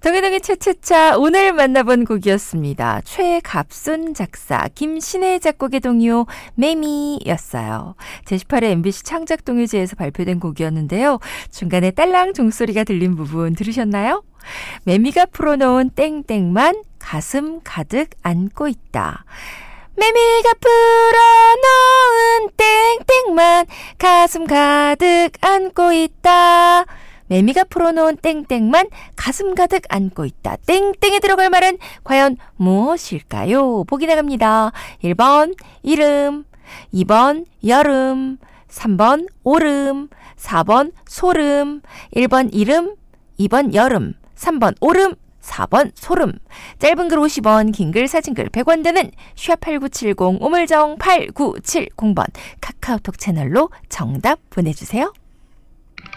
동해동의 차차차 오늘 만나본 곡이었습니다. 최갑순 작사, 김신혜 작곡의 동요 매미였어요. 제18회 MBC 창작동요제에서 발표된 곡이었는데요. 중간에 딸랑 종소리가 들린 부분 들으셨나요? 매미가 풀어놓은 땡땡만 가슴 가득 안고 있다. 매미가 풀어놓은 땡땡만 가슴 가득 안고 있다. 매미가 풀어놓은 땡땡만 가슴 가득 안고 있다. 땡땡에 들어갈 말은 과연 무엇일까요? 보기 나갑니다. 1번 이름, 2번 여름, 3번 오름, 4번 소름. 1번 이름, 2번 여름, 3번 오름, 4번 소름. 짧은 글 50원, 긴 글 사진 글 100원 되는 #8970 우물정 8970번 카카오톡 채널로 정답 보내주세요.